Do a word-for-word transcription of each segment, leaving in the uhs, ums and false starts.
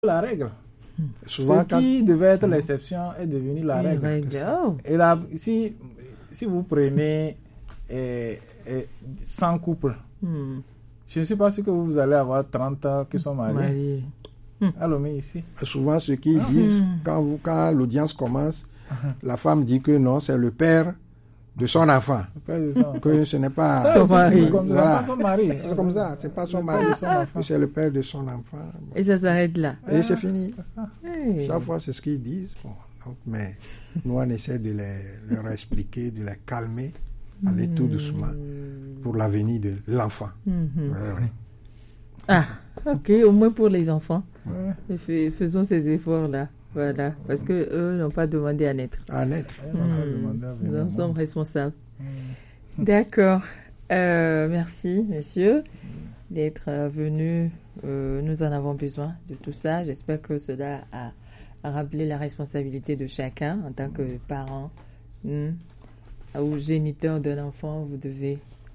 la règle. Souvent, Ce qui quand... devait être l'exception est devenu la règle. règle. Oh. Et là, si, si vous prenez eh, eh, cent couples, hmm. je ne suis pas sûr que vous allez avoir trente qui sont mariés. Hmm. Alors, mais ici. Souvent, ceux qui ah. disent, quand, vous, quand l'audience commence, la femme dit que non, c'est le père de son enfant. De son que ce n'est pas ça, son mari. Comme voilà. Pas son mari. C'est comme ça, c'est pas son mari, c'est le père de son enfant. Et ça s'arrête là. Et ah. c'est fini. Hey. Chaque fois, c'est ce qu'ils disent. Bon, donc, mais nous, on essaie de les, leur expliquer, de les calmer, aller mmh. tout doucement pour l'avenir de l'enfant. Mmh. Ouais, ouais. Ah, ok, au moins pour les enfants. Ouais. Faisons ces efforts-là. Voilà, parce que eux n'ont pas demandé à naître. À naître. Mmh. Nous en sommes responsables. Mmh. D'accord. Euh, merci, messieurs, d'être euh, venus. Euh, nous en avons besoin de tout ça. J'espère que cela a, a rappelé la responsabilité de chacun en tant que parent mmh, ou géniteur d'un enfant. Vous devez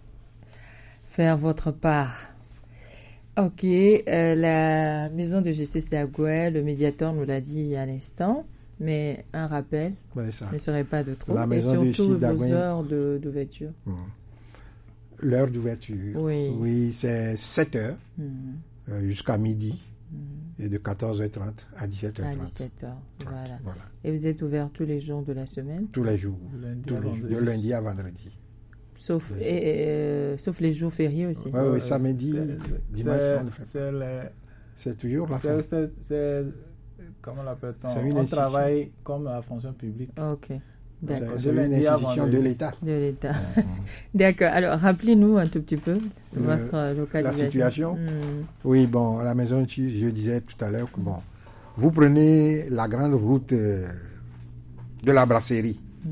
faire votre part. Ok, euh, la maison de justice d'Agoué, le médiateur nous l'a dit à l'instant, mais un rappel ouais, ça. ne serait pas de trop. La maison et de surtout justice d'Agoué, vos heures de, d'ouverture. Mmh. L'heure d'ouverture, oui, oui c'est sept heures mmh. euh, jusqu'à midi mmh. et de quatorze heures trente à dix-sept heures trente. À dix-sept heures, voilà. voilà. Et vous êtes ouvert tous les jours de la semaine? Tous les jours, lundi tous les jours de lundi à vendredi. Sauf, et, et, euh, sauf les jours fériés aussi. Oui, oui, samedi, dimanche, c'est, c'est toujours la c'est, c'est, c'est, comment l'appelle-t-on? On travaille comme la fonction publique. Ok, d'accord. C'est, c'est une institution de l'État. De l'État. Mm-hmm. D'accord. Alors, rappelez-nous un tout petit peu de votre euh, localisation. La situation mm. Oui, bon, à la maison, je disais tout à l'heure que, bon, vous prenez la grande route euh, de la brasserie. Oui.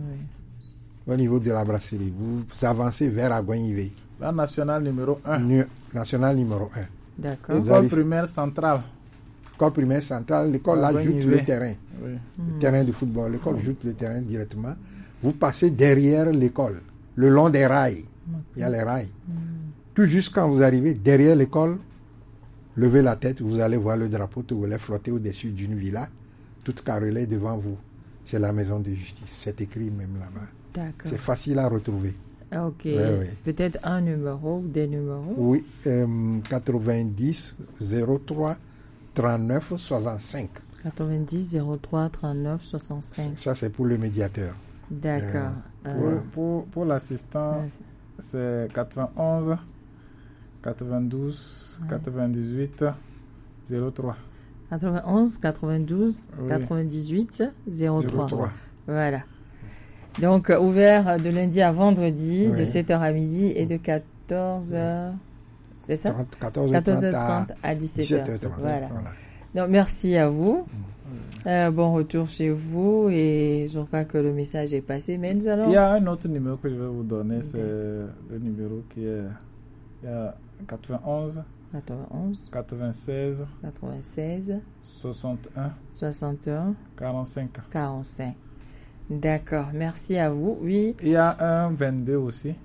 Au niveau de la brasserie, vous avancez vers Agouin-Yvé. La nationale numéro un. Nu- nationale numéro un. D'accord. L'école arrivez... primaire centrale. L'école primaire centrale, l'école là joute le terrain. Oui. Le mmh. terrain de football. L'école joute le terrain directement. Vous passez derrière l'école, le long des rails. Okay. Il y a les rails. Mmh. Tout juste quand vous arrivez derrière l'école, levez la tête, vous allez voir le drapeau togolais flotter au-dessus d'une villa, toute carrelée devant vous. C'est la maison de justice. C'est écrit même là-bas. D'accord. C'est facile à retrouver. Ok. Ouais, ouais. Peut-être un numéro ou des numéros? Oui. Euh, quatre-vingt-dix zéro trois trente-neuf soixante-cinq. quatre-vingt-dix zéro trois trente-neuf soixante-cinq. Ça, c'est pour le médiateur. D'accord. Euh, pour, euh, pour, pour l'assistant, ouais. c'est quatre-vingt-onze quatre-vingt-douze ouais. quatre-vingt-dix-huit zéro trois. quatre-vingt-onze quatre-vingt-douze oui. quatre-vingt-dix-huit zéro trois. zéro trois. Voilà. Donc, euh, ouvert de lundi à vendredi, oui. de sept heures à midi et de quatorze heures, c'est ça? quatorze heures trente à dix-sept heures. Voilà. voilà. Donc, merci à vous. Mmh. Euh, bon retour chez vous et je crois que le message est passé. Mais nous allons... Il y a un autre numéro que je vais vous donner, okay. c'est le numéro qui est il y a quatre-vingt-onze quatre-vingt-onze quatre-vingt-seize quatre-vingt-seize soixante et un soixante et un quarante-cinq quarante-cinq. D'accord, merci à vous. Oui. Il y a un vingt-deux aussi.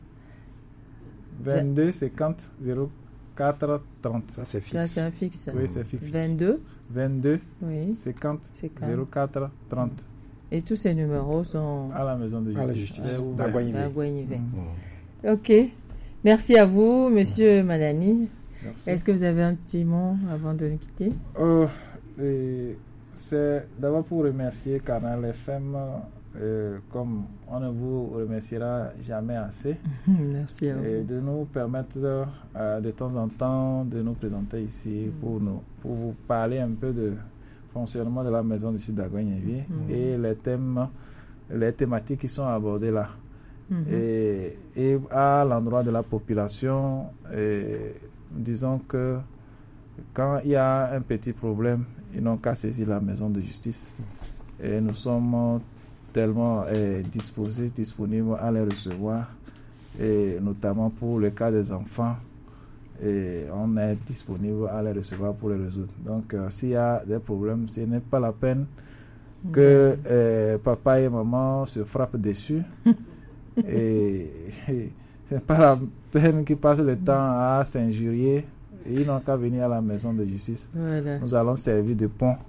vingt-deux cinquante zéro quatre trente. Ça, c'est fixe. Ça, c'est un fixe. Oui, c'est fixe. vingt-deux vingt-deux Oui. cinquante zéro quatre trente. Et tous ces numéros sont à la maison de justice. d'Agouin-Yvé. Mmh. Ok. Merci à vous, monsieur Madani. Merci. Est-ce que vous avez un petit mot avant de nous quitter? euh, et c'est d'abord pour remercier Canal F M. Euh, comme on ne vous remerciera jamais assez. Merci à vous. Et de nous permettre euh, de temps en temps de nous présenter ici mmh. pour, nous, pour vous parler un peu de fonctionnement de la maison de justice d'Agouin-Yvé mmh. et les thèmes, les thématiques qui sont abordées là. Mmh. Et, et à l'endroit de la population, et, disons que quand il y a un petit problème, ils n'ont qu'à saisir la maison de justice. Et nous sommes tellement eh, disposés, disponibles à les recevoir, et notamment pour le cas des enfants, et on est disponible à les recevoir pour les résoudre. Donc, euh, s'il y a des problèmes, ce n'est pas la peine que eh, papa et maman se frappent dessus, et, et ce n'est pas la peine qu'ils passent le temps à s'injurier Et ils n'ont qu'à venir à la maison de justice. Voilà. Nous allons servir de pont